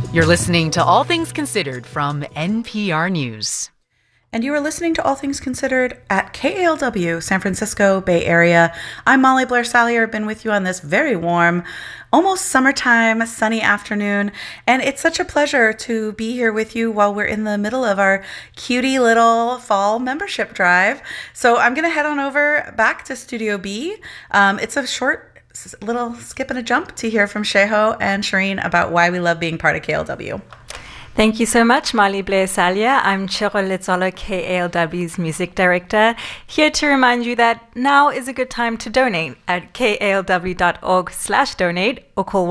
You're listening to All Things Considered from NPR News. And you are listening to All Things Considered at KALW, San Francisco Bay Area. I'm Molly Blair Salyer. I've been with you on this very warm, almost summertime, sunny afternoon. And it's such a pleasure to be here with you while we're in the middle of our cutie little fall membership drive. So I'm going to head on over back to Studio B. It's a short little skip and a jump to hear from Sheho and Shireen about why we love being part of KALW. Thank you so much, Molly Blair Salyer. I'm Chiro Letzolo, KALW's music director, here to remind you that now is a good time to donate at kalw.org/donate or call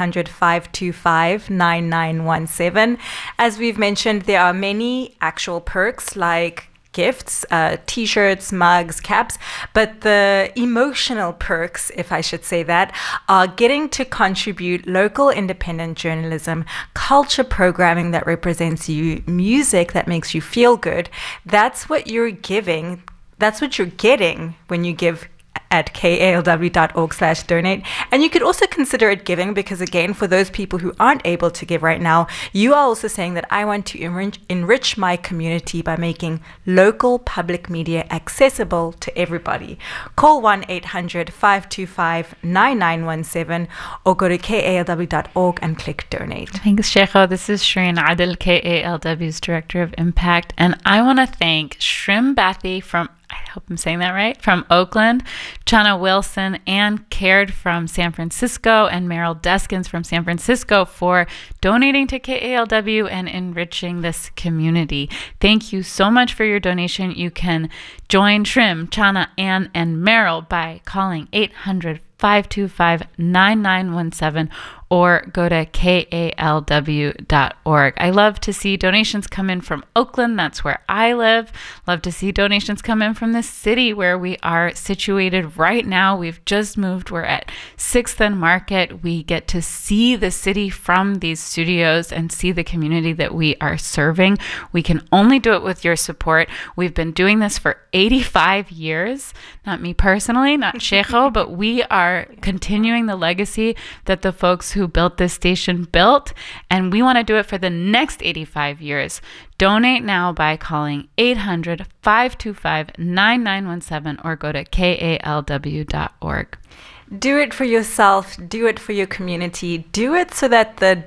1-800-525-9917. As we've mentioned, there are many actual perks like gifts, t-shirts, mugs, caps, but the emotional perks, if I should say that, are getting to contribute local independent journalism, culture programming that represents you, music that makes you feel good. That's what you're giving. That's what you're getting when you give at kalw.org/donate. And you could also consider it giving because, again, for those people who aren't able to give right now, you are also saying that I want to enrich my community by making local public media accessible to everybody. Call 1-800-525-9917 or go to kalw.org and click donate. Thanks, Sheho. This is Shireen Adel, KALW's Director of Impact. And I want to thank Shrim Bathy from, I hope I'm saying that right, from Oakland, Chana Wilson, and Cared from San Francisco, and Meryl Deskins from San Francisco for donating to KALW and enriching this community. Thank you so much for your donation. You can join Shrim, Chana, Ann, and Meryl by calling 800-525-9917 or go to kalw.org. I love to see donations come in from Oakland. That's where I live. Love to see donations come in from the city where we are situated right now. We've just moved. We're at 6th and Market. We get to see the city from these studios and see the community that we are serving. We can only do it with your support. We've been doing this for 85 years. Not me personally, not Sheho, but we are continuing the legacy that the folks who built this station built, and we want to do it for the next 85 years. Donate now by calling 800-525-9917 or go to kalw.org. Do it for yourself. Do it for your community. Do it so that the